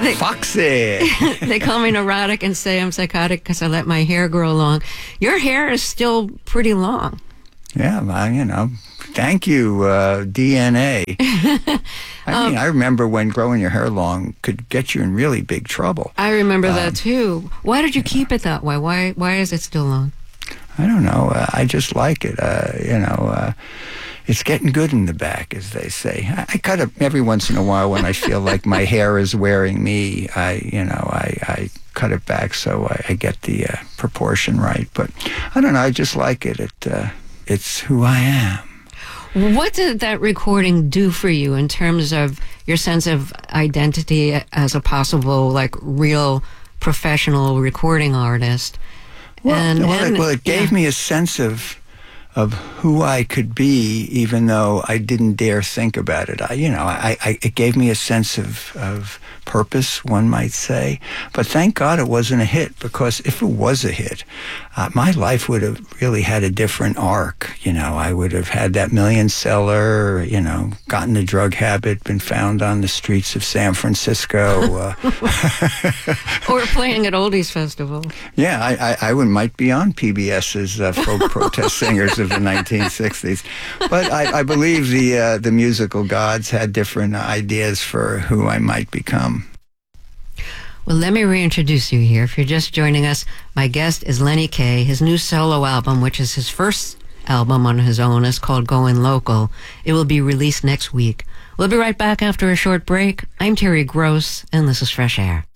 Foxy. They call me neurotic and say I'm psychotic because I let my hair grow long. Your hair is still pretty long. Yeah, well, thank you, DNA. I mean, I remember when growing your hair long could get you in really big trouble. I remember that too. Why did you keep it that way? Why is it still long? I don't know. I just like it. It's getting good in the back, as they say. I cut it every once in a while when I feel like my hair is wearing me. I cut it back so I get the proportion right. But I don't know. I just like it. It's who I am. What did that recording do for you in terms of your sense of identity as a possible, like, real professional recording artist? Well, it gave me a sense of who I could be, even though I didn't dare think about it. It gave me a sense of purpose, one might say. But thank God it wasn't a hit, because if it was a hit, my life would have really had a different arc. I would have had that million seller, gotten a drug habit, been found on the streets of San Francisco. Or playing at Oldies Festival. Yeah, I might be on PBS's folk protest singers of the 1960s. But I believe the musical gods had different ideas for who I might become. Well, let me reintroduce you here. If you're just joining us, my guest is Lenny Kaye. His new solo album, which is his first album on his own, is called Going Local. It will be released next week. We'll be right back after a short break. I'm Terry Gross, and this is Fresh Air.